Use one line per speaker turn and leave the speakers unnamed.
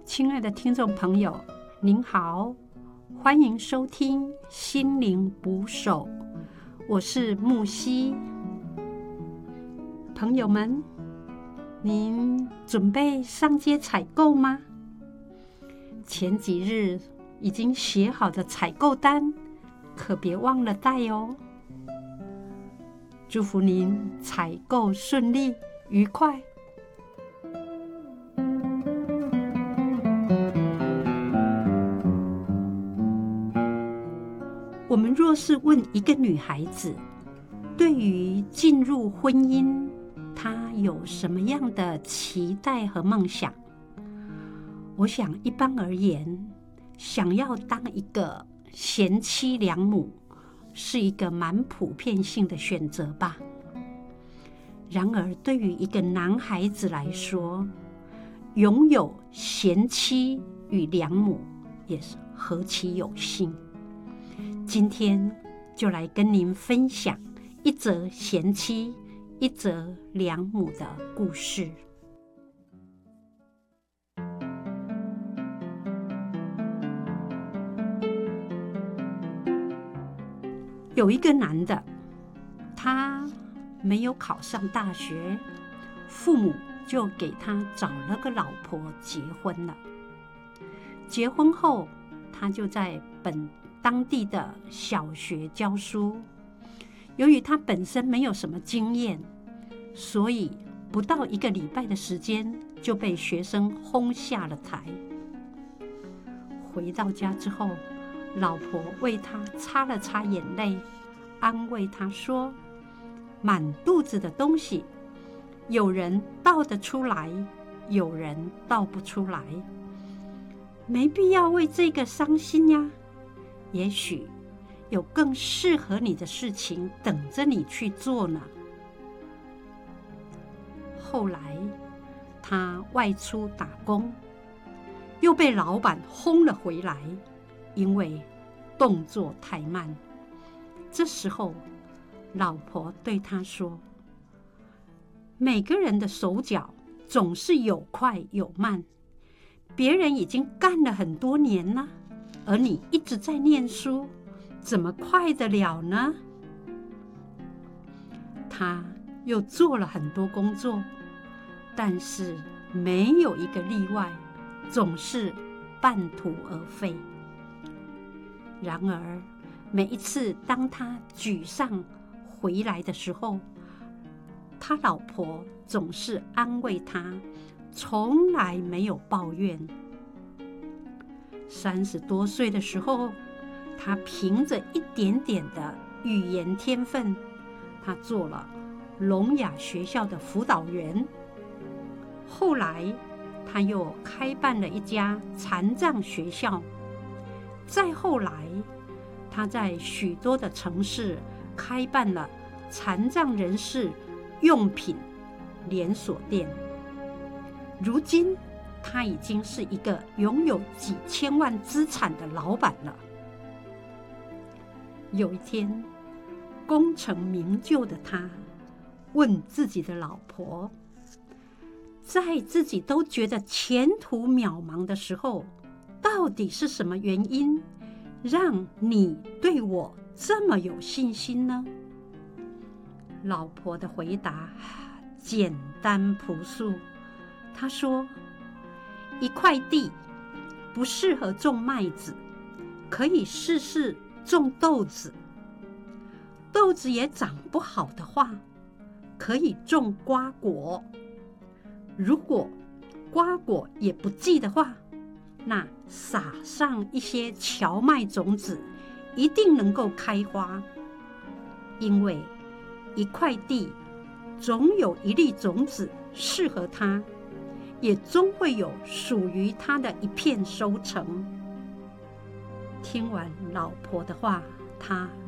亲爱的听众朋友，您好，欢迎收听心灵捕手，我是木西。朋友们，您准备上街采购吗？前几日已经写好的采购单，可别忘了带哦。祝福您采购顺利、愉快。我们若是问一个女孩子，对于进入婚姻，她有什么样的期待和梦想？我想一般而言，想要当一个贤妻良母，是一个蛮普遍性的选择吧。然而，对于一个男孩子来说，拥有贤妻与良母也是何其有幸。今天就来跟您分享一则贤妻、一则良母的故事。有一个男的，他没有考上大学，父母就给他找了个老婆结婚了。结婚后，他就在当地的小学教书。由于他本身没有什么经验，所以不到1个礼拜的时间就被学生轰下了台。回到家之后，老婆为他擦了擦眼泪，安慰他说：满肚子的东西，有人倒得出来，有人倒不出来，没必要为这个伤心呀。也许有更适合你的事情等着你去做呢。后来他外出打工，又被老板轰了回来，因为动作太慢。这时候老婆对他说：每个人的手脚总是有快有慢，别人已经干了很多年了，而你一直在念书，怎么快得了呢？他又做了很多工作，但是没有一个例外，总是半途而废。然而每一次当他沮丧回来的时候，他老婆总是安慰他，从来没有抱怨。30多岁的时候，他凭着一点点的语言天分，他做了聋哑学校的辅导员。后来他又开办了一家残障学校。再后来，他在许多的城市开办了残障人士用品连锁店。如今他已经是一个拥有几千万资产的老板了。有一天，功成名就的他问自己的老婆，在自己都觉得前途渺茫的时候，到底是什么原因让你对我这么有信心呢？老婆的回答简单朴素，她说：一块地不适合种麦子，可以试试种豆子。豆子也长不好的话，可以种瓜果。如果瓜果也不济的话，那撒上一些荞麦种子，一定能够开花。因为一块地总有一粒种子适合它，也终会有属于他的一片收成。听完老婆的话，他